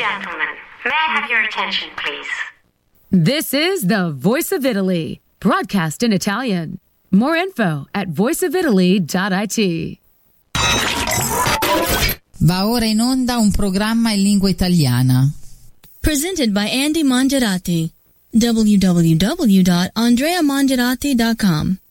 gentlemen, may I have your attention, please? This is the Voice of Italy, broadcast in Italian. More info at voiceofitaly.it. Va ora in onda un programma in lingua italiana. Presented by Andy Mangerati. www.andreamangerati.com